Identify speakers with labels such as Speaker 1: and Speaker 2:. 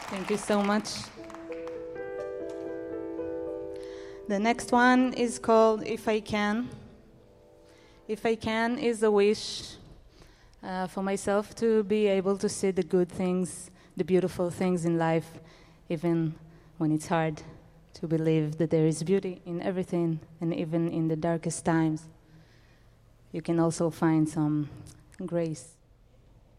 Speaker 1: Thank you so much. The next one is called If I Can. If I Can is a wish for myself to be able to see the good things, the beautiful things in life, even when it's hard to believe that there is beauty in everything, and even in the darkest times, you can also find some grace.